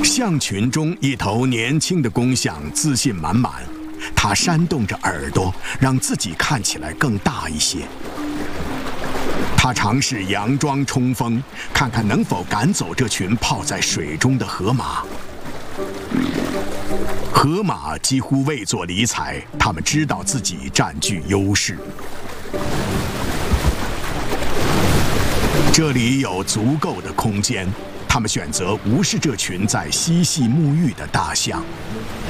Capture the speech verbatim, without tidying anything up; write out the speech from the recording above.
象群中，一头年轻的公象自信满满，它扇动着耳朵，让自己看起来更大一些。它尝试佯装冲锋，看看能否赶走这群泡在水中的河马。河马几乎未作理睬，它们知道自己占据优势。这里有足够的空间，它们选择无视这群在嬉戏沐浴的大象。